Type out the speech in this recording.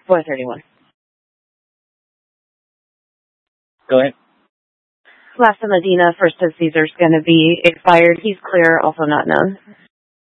431. Go ahead. Lassa Medina, first of Caesar's going to be expired. He's clear, also not known.